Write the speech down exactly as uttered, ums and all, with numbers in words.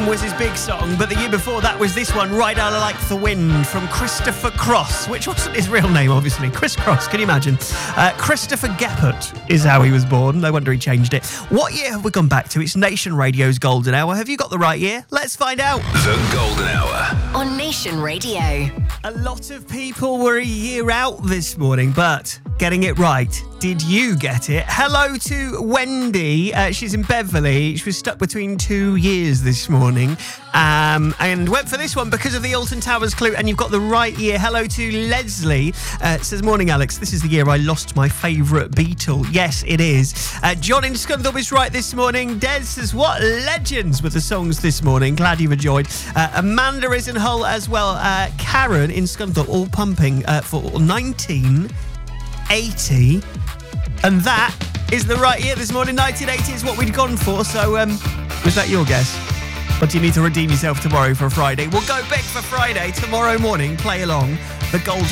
Dream was his big song, but the year before that was this one, Ride Out Like the Wind, from Christopher Cross, which wasn't his real name, obviously. Chris Cross, can you imagine? Uh, Christopher Geppert is how he was born. No wonder he changed it. What year have we gone back to? It's Nation Radio's Golden Hour. Have you got the right year? Let's find out. The Golden Hour. On Nation Radio. A lot of people were a year out this morning, but getting it right. Did you get it? Hello to Wendy. Uh, she's in Beverley. She was stuck between two years this morning um, and went for this one because of the Alton Towers clue, and you've got the right year. Hello to Leslie. Uh, says, morning, Alex. This is the year I lost my favourite Beatle. Yes, it is. Uh, John in Scunthorpe is right this morning. Des says, what legends were the songs this morning. Glad you've enjoyed. Uh, Amanda is in Hull as well. Uh, Karen in Scunthorpe, all pumping uh, for nineteen eighty. And that is the right year this morning. nineteen eighty is what we'd gone for. So, um, was that your guess? Or do you need to redeem yourself tomorrow for Friday? We'll go big for Friday. Tomorrow morning, play along. The Golden